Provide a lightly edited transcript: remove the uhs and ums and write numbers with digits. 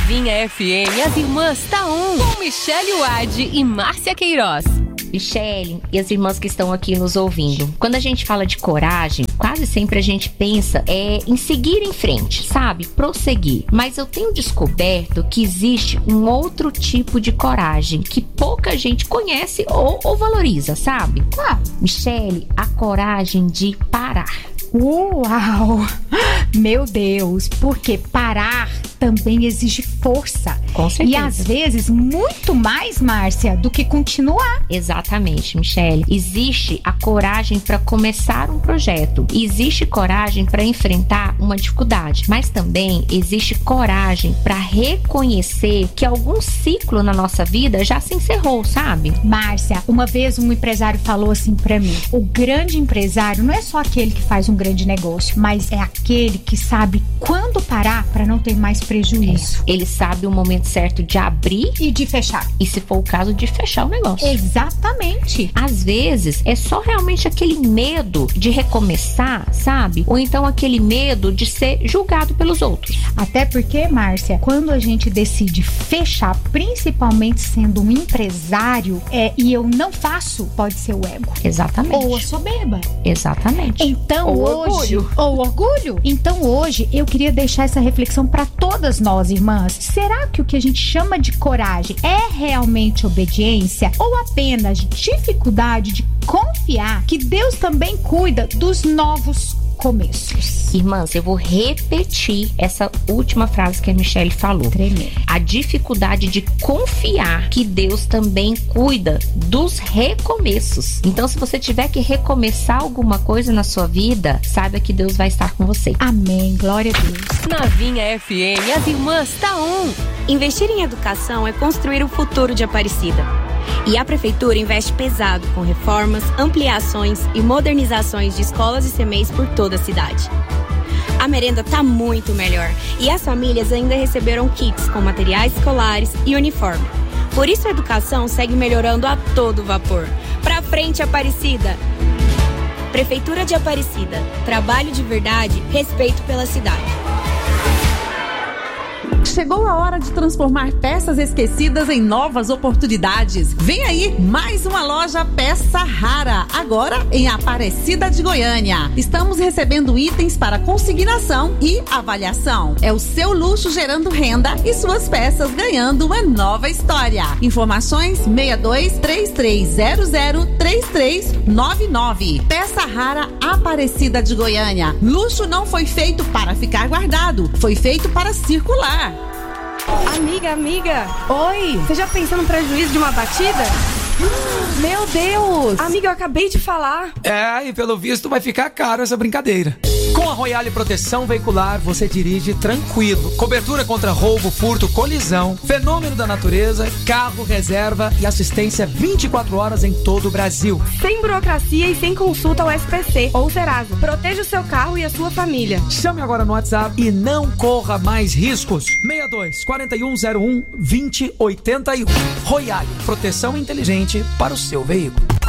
Vinha FM, as irmãs Taon, com Michele Wade e Márcia Queiroz. Michele e as irmãs que estão aqui nos ouvindo. Quando a gente fala de coragem, quase sempre a gente pensa em seguir em frente, sabe? Prosseguir. Mas eu tenho descoberto que existe um outro tipo de coragem que pouca gente conhece ou valoriza, sabe? Michele, a coragem de parar. Uau! Meu Deus, porque parar também exige força. Com certeza. E às vezes muito mais, Márcia, do que continuar. Exatamente, Michele. Existe a coragem para começar um projeto. Existe coragem para enfrentar uma dificuldade. Mas também existe coragem para reconhecer que algum ciclo na nossa vida já se encerrou, sabe? Márcia, uma vez um empresário falou assim para mim: o grande empresário não é só aquele que faz um grande negócio, mas é aquele que sabe quando parar para não ter mais prejuízo. Ele sabe o momento certo de abrir e de fechar. E se for o caso, de fechar o negócio. Exatamente. Às vezes, é só realmente aquele medo de recomeçar, sabe? Ou então aquele medo de ser julgado pelos outros. Até porque, Márcia, quando a gente decide fechar, principalmente sendo um empresário, e eu não faço, pode ser o ego. Exatamente. Ou a soberba. Exatamente. Então, ou orgulho. Então, hoje, eu queria deixar essa reflexão para todas nós, irmãs. Será que o que a gente chama de coragem é realmente obediência ou apenas dificuldade de confiar que Deus também cuida dos novos começos? Irmãs, eu vou repetir essa última frase que a Michele falou. Tremendo. A dificuldade de confiar que Deus também cuida dos recomeços. Então, se você tiver que recomeçar alguma coisa na sua vida, saiba que Deus vai estar com você. Amém. Glória a Deus. Na Vinha FM, as irmãs Taon. Investir em educação é construir o futuro de Aparecida. E a Prefeitura investe pesado com reformas, ampliações e modernizações de escolas e CMEs por toda a cidade. A merenda tá muito melhor e as famílias ainda receberam kits com materiais escolares e uniforme. Por isso a educação segue melhorando a todo vapor. Pra frente, Aparecida! Prefeitura de Aparecida. Trabalho de verdade, respeito pela cidade. Chegou a hora de transformar peças esquecidas em novas oportunidades. Vem aí mais uma loja Peça Rara, agora em Aparecida de Goiânia. Estamos recebendo itens para consignação e avaliação. É o seu luxo gerando renda e suas peças ganhando uma nova história. Informações 6233003399. Peça Rara, Aparecida de Goiânia. Luxo não foi feito para ficar guardado, foi feito para circular. Amiga. Oi. Você já pensou no prejuízo de uma batida? Meu Deus. Amiga, eu acabei de falar. E pelo visto vai ficar caro essa brincadeira. Com a Royale Proteção Veicular, você dirige tranquilo. Cobertura contra roubo, furto, colisão, fenômeno da natureza, carro, reserva e assistência 24 horas em todo o Brasil. Sem burocracia e sem consulta ao SPC ou Serasa. Proteja o seu carro e a sua família. Chame agora no WhatsApp e não corra mais riscos. 62 4101 2081. Royale, proteção inteligente para o seu veículo.